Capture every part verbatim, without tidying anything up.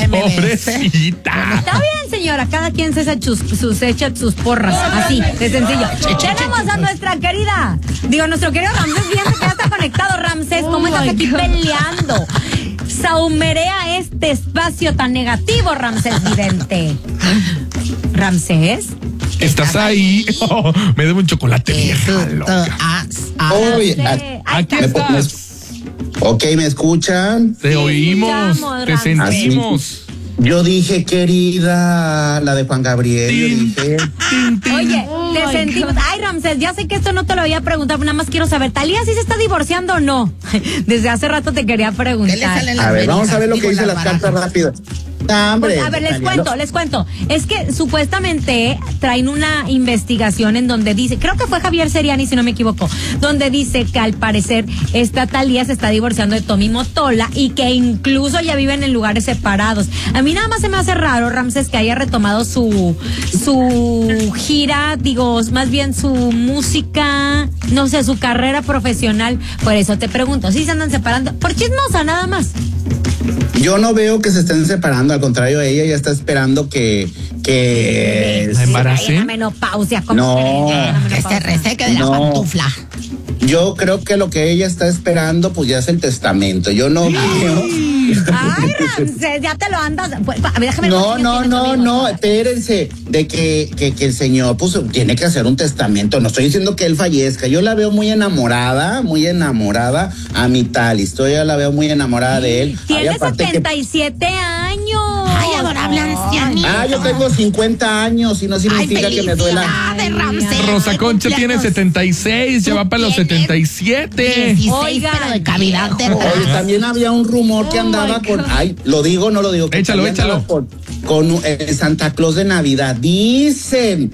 Pobrecita. Está bien, señora, cada quien se echa sus, sus, echa sus porras, así, de sencillo. Tenemos a nuestra querida, digo, nuestro querido Ramsés, viendo que ya está conectado. Ramsés, ¿cómo estás aquí peleando? Saumerea este espacio tan negativo, Ramsés Vidente. Ramsés. ¿Estás ahí? Oh, me debo un chocolate vieja, loca. Oye, aquí me, estás. Me, ok, ¿me escuchan? Te oímos, escuchamos, te Ramsés. sentimos. Yo dije, querida, la de Juan Gabriel. Yo Tin, dije. tin, tin. Oye, te sentimos. Ay, Ramsés, ya sé que esto no te lo voy a preguntar, nada más quiero saber, ¿Talía sí se está divorciando o no? Desde hace rato te quería preguntar. A ver, vamos a ver lo que dicen las cartas rápido. No, hombre, Pues, a ver, les Talía, cuento, no. les cuento. Es que supuestamente traen una investigación en donde dice, creo que fue Javier Seriani, si no me equivoco, donde dice que al parecer esta Talía se está divorciando de Tommy Motola y que incluso ya viven en lugares separados. A mí nada más se me hace raro, Ramsés, que haya retomado su su gira, digo, más bien su música, no sé, su carrera profesional. Por eso te pregunto, ¿sí se andan separando? Por chismosa, nada más. Yo no veo que se estén separando, al contrario, ella ya está esperando que... que ¿La embaracen? La menopausia, ¿cómo No, crees? La Que se menopausia. reseque de la No. pantufla. Yo creo que lo que ella está esperando, pues ya es el testamento. Yo no veo... Ay, Ramsés, ya te lo andas. Pues, a ver, déjame No, ver no, quién no, tienes no, amigos. espérense, de que, que, que el señor pues tiene que hacer un testamento. No estoy diciendo que él fallezca, yo la veo muy enamorada, muy enamorada a mi tal, estoy, yo la veo muy enamorada de él. Ay, Tiene aparte que- setenta y siete años. Ay, adorable ancianito. Ah, yo tengo cincuenta años y no significa Ay, que me duela. felicidades, Ramsés. Rosa Concha tiene Cumpleaños. setenta y seis, ya Tú va para los tienes setenta y siete. dieciséis, Oigan, pero de cavidad de Oye, ras. también había un rumor que Oh, andaba my con, God. ay, lo digo, no lo digo. que Échalo, también andaba échalo. Con, con eh, Santa Claus de Navidad. Dicen,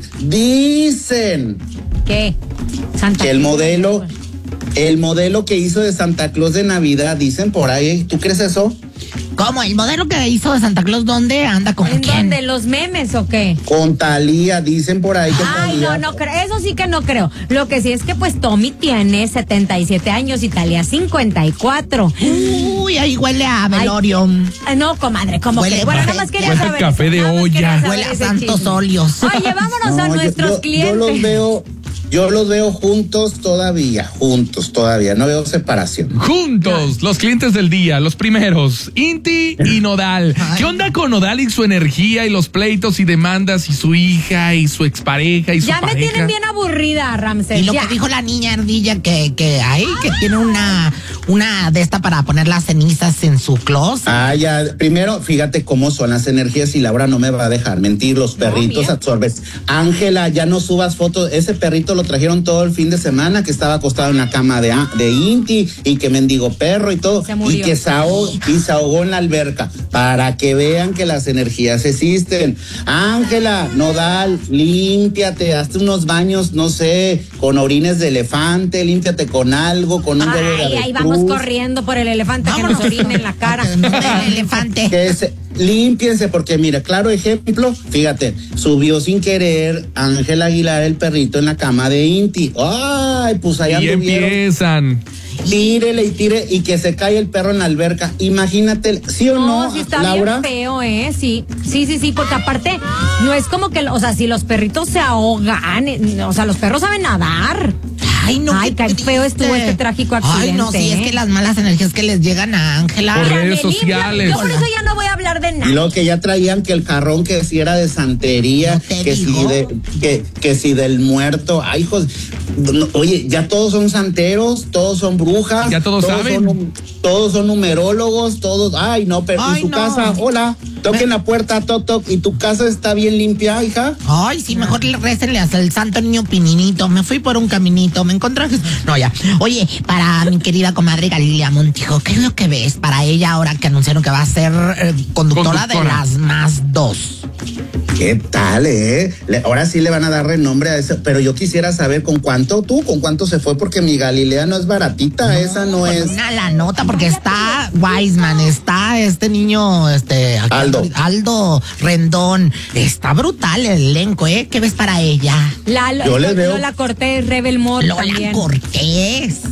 dicen ¿Qué? Santa que el Cruz. modelo, el modelo que hizo de Santa Claus de Navidad, dicen por ahí, ¿tú crees eso? ¿Cómo? ¿El modelo que hizo de Santa Claus dónde anda con ¿En quién? dónde? ¿Los memes o qué? Con Talía, dicen por ahí que Ay, no, Thalía- no creo. Eso sí que no creo. Lo que sí es que pues Tommy tiene setenta y siete años y Talía cincuenta y cuatro. Uy, ahí huele a velorio. Ay, no, comadre, como Huele que. Bueno, a- nada más quería huele a saber. café eso, de nada más olla. quería saber Huele a ese santos chisme. óleos. Oye, vámonos No, a yo- nuestros yo, clientes. Yo los veo, yo los veo juntos todavía, juntos todavía, no veo separación. Juntos, los clientes del día, los primeros, Inti y Nodal. ¿Qué onda con Nodal y su energía y los pleitos y demandas y su hija y su expareja y su Ya me pareja? tienen bien aburrida, Ramsés. Y lo ya. que dijo la niña ardilla que, que hay, que tiene una, una de esta para poner las cenizas en su closet. Ah, ya, primero, fíjate cómo son las energías y Laura no me va a dejar mentir, los perritos bien. absorben. Ángela, ya no subas fotos, ese perrito lo trajeron todo el fin de semana, que estaba acostado en la cama de, de Inti y que mendigo perro y todo, Se murió. y que se ahogó, y se ahogó en la alberca, para que vean que las energías existen. Ángela, Nodal, límpiate, hazte unos baños, no sé, con orines de elefante, límpiate con algo, con un huevo de Ay, ahí avestruz. vamos corriendo por el elefante que nos orine en la cara. Para que no vea el elefante. Que se, límpiense, porque mira, claro ejemplo, fíjate, subió sin querer Ángel Aguilar el perrito en la cama de Inti. Ay, pues allá Y anduvieron. empiezan. Tírele y tire y que se cae el perro en la alberca. Imagínate, ¿sí o no, No, sí está Laura? bien feo, ¿eh? Sí, sí, sí, sí, porque aparte no es como que, o sea, si los perritos se ahogan, eh, o sea, los perros saben nadar. Ay, no, Ay, qué feo estuvo este trágico Ay, no, sí, accidente, es ¿eh? que las malas energías que les llegan a Ángela. Por Ya, redes me limpia. sociales. Yo por eso ya no voy a hablar de nada. Y luego que ya traían que el jarrón que si era de santería, ¿No te que si digo? de, que, que si del muerto. Ay, hijos, no, oye, ya todos son santeros, todos son brujas. Ya todos saben. Son, todos son numerólogos, todos, ay no, pero Ay, en su no. casa, hola, toquen la puerta, toc, toc, y tu casa está bien limpia, hija. Ay, sí, mejor le récenle hasta el santo niño Pininito. Me fui por un caminito, me encontré. a Jesús. No, ya. Oye, para mi querida comadre Galilea Montijo, ¿qué es lo que ves para ella ahora que anunciaron que va a ser eh, conductora, de Conductora. las más dos? ¿Qué tal, eh? Le- ahora sí le van a dar renombre a eso, pero yo quisiera saber con cuánto tú, con cuánto se fue, porque mi Galilea no es baratita, esa no Con es. Una la nota, porque está Wiseman, está este niño, este aquí Aldo. ando- Aldo Rendón. Está brutal el elenco, ¿eh? ¿Qué ves para ella? La, Yo les veo- Lola Cortés, Rebel Mor Lola también. Cortés.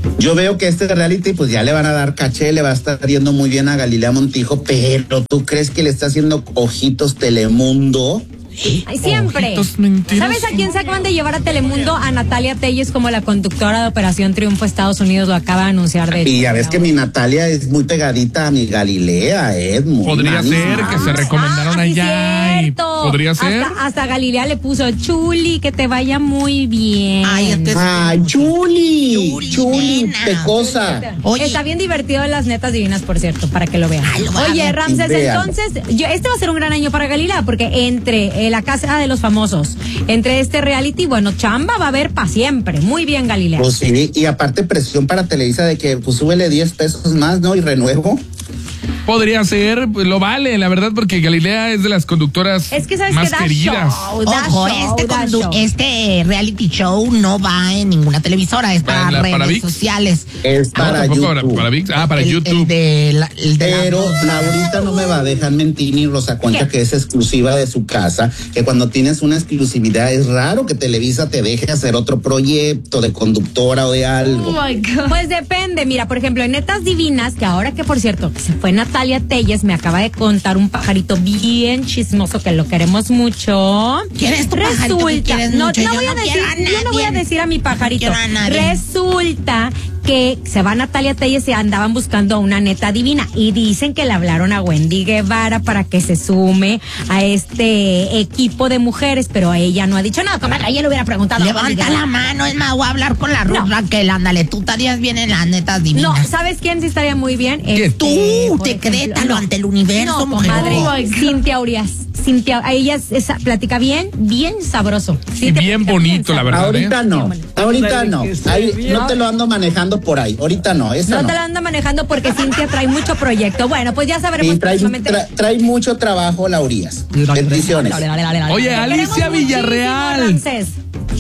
Yo veo que este reality pues ya le van a dar caché, le va a estar yendo muy bien a Galilea Montijo, pero ¿tú crees que le está haciendo ojitos Telemundo? Ay, siempre. ¿Sabes a quién se acaban de llevar a Telemundo? A Natalia Telles como la conductora de Operación Triunfo Estados Unidos, lo acaba de anunciar de hecho. Y ya ves que mi Natalia es muy pegadita a mi Galilea, ¿eh? Muy Podría mami. ser que se recomendaron Ah, sí, allá. Y cierto. podría ser. Hasta, hasta Galilea le puso Chuli, que te vaya muy bien. Ay, este es- Ay, Chuli, Chuli, Chuli, nena. pecosa. Oye. Está bien divertido en las netas divinas, por cierto, para que lo vean. Ay, lo voy a Oye, ver. Ramses, Véalo. entonces, yo, este va a ser un gran año para Galilea, porque entre eh, la casa de los famosos, entre este reality, bueno, chamba va a haber para siempre. Muy bien, Galilea. Pues sí, y aparte presión para Televisa de que pues súbele diez pesos más, ¿no? Y renuevo. Podría ser, pues, lo vale, la verdad, porque Galilea es de las conductoras Es que sabes más que da queridas. show, da Ojo, show, este, da condu- show. este reality show no va en ninguna televisora, es para ¿En la- redes para ViX? sociales. Es No, para tampoco YouTube. para, para ViX. Ah, para el, YouTube. El de la, el de la- Pero Laurita no me va a dejar mentir ni Rosa Concha, ¿Qué? que es exclusiva de su casa, que cuando tienes una exclusividad es raro que Televisa te deje hacer otro proyecto de conductora o de algo. Pues depende, mira, por ejemplo, en Netas Divinas, que ahora que por cierto, se fue Natalia Telles, me acaba de contar un pajarito bien chismoso que lo queremos mucho. ¿Quién es tu pajarito que quieres no, mucho? no Yo voy a no decir, quiero a yo no voy a nadie. decir a mi pajarito. No quiero a nadie. Resulta que se va Natalia Telles y andaban buscando a una neta divina y dicen que le hablaron a Wendy Guevara para que se sume a este equipo de mujeres, pero ella no ha dicho nada. Como ella le hubiera preguntado. a Wendy Levanta Guevara. la mano, es más, voy a hablar con la Ruth No. Raquel, ándale, tú estarías bien en las netas No, divinas. ¿sabes quién sí estaría muy bien? Este, Tú, por decrétalo ejemplo, ante el universo, no, mujer. comadre, Cintia Urias. Cintia, a ella es- esa, platica bien, bien sabroso. Y Cintia bien platica bonito, la verdad. Ahorita ¿eh? no, ahorita no. Ahí, no te lo ando manejando por ahí. Ahorita no, esa No no. te la anda manejando porque Cintia trae mucho proyecto. Bueno, pues ya sabremos Sí, trae, próximamente. tra- trae mucho trabajo, Laurías. Bendiciones. Oye, Te Alicia queremos Villarreal. muchísimo, Ramsés.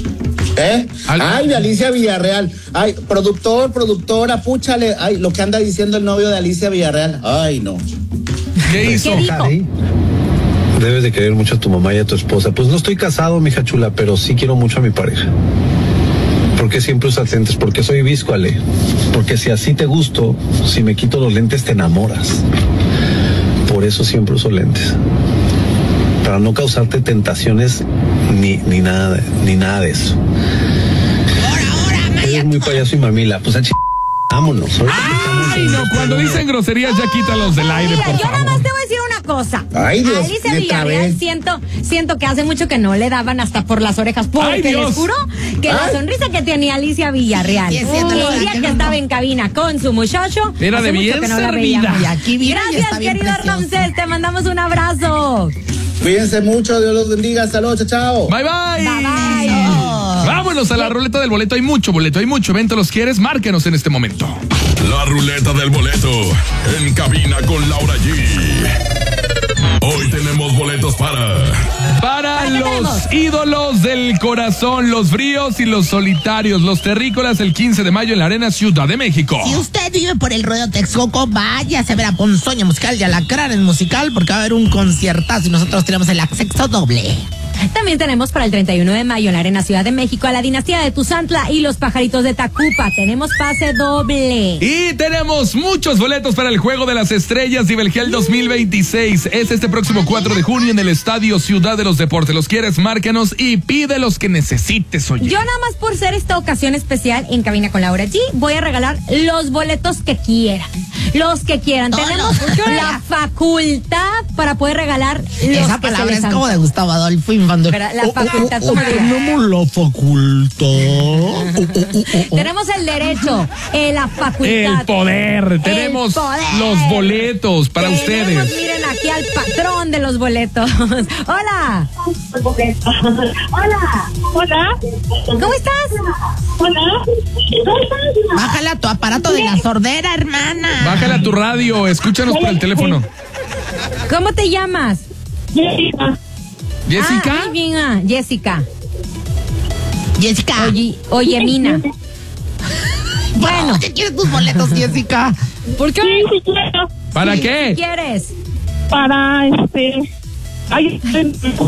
¿Eh? Al- Ay, de Alicia Villarreal. Ay, productor, productora, púchale. Ay, lo que anda diciendo el novio de Alicia Villarreal. Ay, no. ¿Qué hizo? ¿Qué dijo? Debes de querer mucho a tu mamá y a tu esposa. Pues no estoy casado, mija chula, pero sí quiero mucho a mi pareja. ¿Por qué siempre usas lentes? Porque soy visco, Ale. Porque si así te gusto, si me quito los lentes te enamoras. Por eso siempre uso lentes. Para no causarte tentaciones ni, ni nada, ni nada de eso. Eres muy payaso y mamila. Pues a ch... vámonos. Ahorita Ay, no, cuando dicen groserías ya quítalos del aire, Mira, por yo nada más favor. te voy a decir una cosa. Ay, Dios, Alicia me Villarreal trabé. siento, siento que hace mucho que no le daban hasta por las orejas. Porque Ay, Dios. les juro que la Ay. sonrisa que tenía Alicia Villarreal, Sí, es cierto, que la verdad el día que que no. estaba en cabina con su muchacho, Era hace de mucho bien que no la servida. veíamos. Y aquí viene y Gracias, está bien querido preciosa. Ramsés, te mandamos un abrazo. Cuídense mucho, Dios los bendiga. Saludos, chao, chao. Bye, bye. Bye, bye. Oh. Vámonos a la ruleta del boleto. Hay mucho boleto, hay mucho evento. ¿Los quieres? Márquenos en este momento. La ruleta del boleto en cabina con Laura G. Hoy tenemos boletos para Para qué los tenemos? ídolos del corazón, los fríos y los solitarios, los terrícolas, el quince de mayo en la Arena Ciudad de México. Si usted vive por el rodeo Texcoco, váyase a ver a Ponzoña Musical y a la Craren Musical porque va a haber un conciertazo y nosotros tenemos el acceso doble. También tenemos para el treinta y uno de mayo en la Arena Ciudad de México a la Dinastía de Tuzantla y los Pajaritos de Tacupa. Tenemos pase doble. Y tenemos muchos boletos para el Juego de las Estrellas y Belgel dos mil veintiséis. Es este próximo cuatro de junio en el Estadio Ciudad de los Deportes. ¿Los quieres? Márcanos y pide los que necesites, oye. Yo nada más por ser esta ocasión especial en Cabina con Laura G, voy a regalar los boletos que quieran. Los que quieran. Todos. Tenemos la facultad para poder regalar los Esa que palabra se es les como antoje. de Gustavo Adolfo Infante. Pero la facultad, oh, ¿cómo diría? tenemos la facultad. Oh, oh, oh, oh, oh. Tenemos el derecho, eh, la facultad. El poder. Tenemos poder. los boletos para Tenemos, ustedes. Miren aquí al patrón de los boletos. Hola. Hola. Hola. ¿Cómo estás? Hola. Bájale a tu aparato de la sordera, hermana. Bájale a tu radio, escúchanos por el teléfono. ¿Cómo te llamas? Jessica. Jessica. Ah, ay, bien, ah, Jessica. Jessica. Oye, oye, Mina. Bueno, ¿qué quieres tus boletos, Jessica? ¿por qué? Sí, sí quiero. ¿Para ¿Qué qué? quieres? Para este. Ay,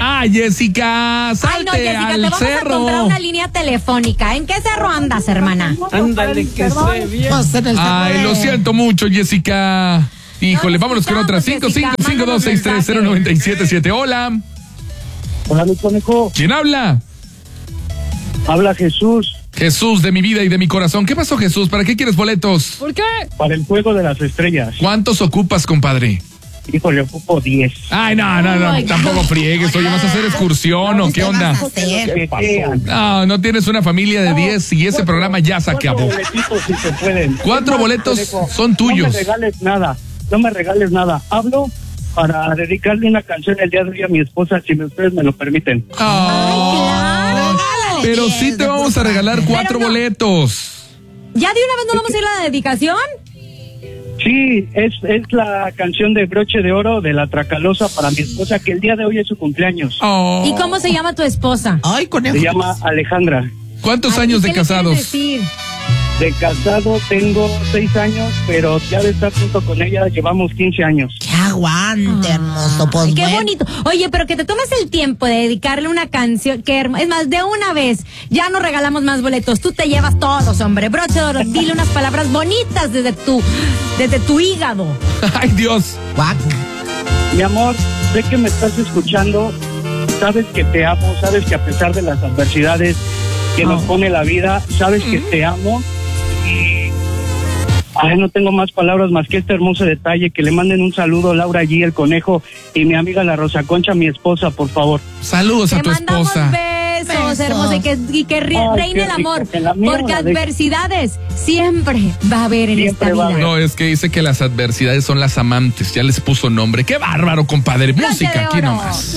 Ah, Jessica, salte Ay, no, Jessica, al te vamos cerro. a comprar una línea telefónica. ¿En qué cerro andas, hermana? Ándale, que se bien. Pues en el Ay, cerro lo de- siento mucho, Jessica. Híjole, No vámonos con otra. escuchamos, cinco cinco Jessica, cinco dos seis tres cero nueve siete siete. Hola. Hola, mi conejo. ¿Quién habla? Habla Jesús Jesús, de mi vida y de mi corazón. ¿Qué pasó, Jesús? ¿Para qué quieres boletos? ¿Por qué? para el juego de las estrellas. ¿Cuántos ocupas, compadre? Híjole, ocupo diez. Ay, no, no, no, Oh my tampoco friegues. Oye, ¿vas a hacer excursión o qué onda? Hacer. No, no tienes una familia de diez y ese programa ya se acabó. Cuatro boletitos, si se pueden. Cuatro Es más, boletos conejo, son tuyos. No me regales nada. No me regales nada. Hablo para dedicarle una canción el día de hoy a mi esposa, si ustedes me lo permiten. Ah, Claro. pero sí te vamos a regalar cuatro Pero no. boletos. ¿Ya de una vez no vamos a ir a la dedicación? Sí, es, es la canción de Broche de Oro de la Tracalosa para mi esposa, que el día de hoy es su cumpleaños. Oh. ¿Y cómo se llama tu esposa? Ay, conejo. Se llama Alejandra. ¿Cuántos Ay, años ¿qué de le quieres casados? decir? De casado tengo seis años, pero ya de estar junto con ella llevamos quince años. Que aguante, hermoso. Pues Ay, qué bueno. bonito. Oye, pero que te tomes el tiempo de dedicarle una canción. Que hermo- es más, de una vez, ya no regalamos más boletos. Tú te llevas todos, hombre. Broche de Oro, dile unas palabras bonitas desde tu, desde tu hígado. Ay, Dios. Guac. Mi amor, sé que me estás escuchando, sabes que te amo, sabes que a pesar de las adversidades que nos pone la vida, sabes que te amo y ay, no tengo más palabras más que este hermoso detalle, que le manden un saludo Laura G, el conejo, y mi amiga la Rosa Concha, mi esposa, por favor. Saludos a Te tu mandamos esposa. besos, Besos. hermosa, y que, y que ri- Ay, reine qué el rico, amor. que la mía Porque la de- adversidades siempre va a haber en Siempre esta va a vida. haber. No, es que dice que las adversidades son las amantes. Ya les puso nombre. Qué bárbaro, compadre. Broche Música, de aquí Oro. nomás.